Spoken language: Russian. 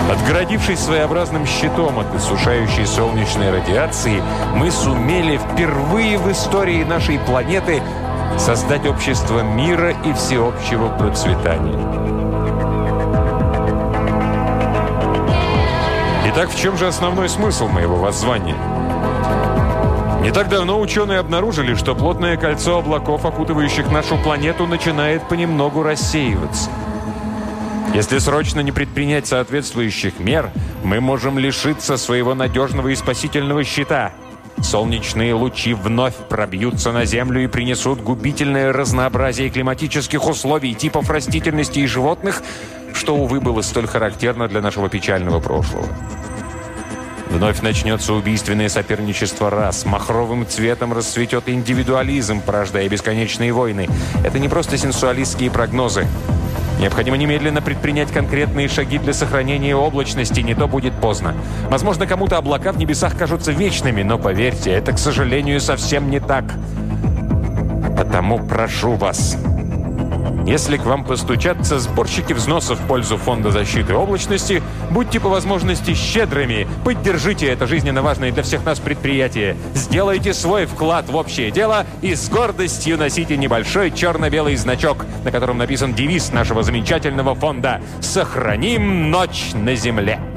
Отгородившись своеобразным щитом от иссушающей солнечной радиации, мы сумели впервые в истории нашей планеты создать общество мира и всеобщего процветания. Итак, в чем же основной смысл моего воззвания? Не так давно ученые обнаружили, что плотное кольцо облаков, окутывающих нашу планету, начинает понемногу рассеиваться. Если срочно не предпринять соответствующих мер, мы можем лишиться своего надежного и спасительного щита. Солнечные лучи вновь пробьются на Землю и принесут губительное разнообразие климатических условий, типов растительности и животных, что, увы, было столь характерно для нашего печального прошлого. Вновь начнется убийственное соперничество рас. Махровым цветом расцветет индивидуализм, порождая бесконечные войны. Это не просто сенсуалистские прогнозы. Необходимо немедленно предпринять конкретные шаги для сохранения облачности, не то будет поздно. Возможно, кому-то облака в небесах кажутся вечными, но поверьте, это, к сожалению, совсем не так. Потому прошу вас, если к вам постучатся сборщики взносов в пользу Фонда защиты облачности, будьте по возможности щедрыми, поддержите это жизненно важное для всех нас предприятие, сделайте свой вклад в общее дело и с гордостью носите небольшой черно-белый значок, на котором написан девиз нашего замечательного фонда «Сохраним ночь на земле».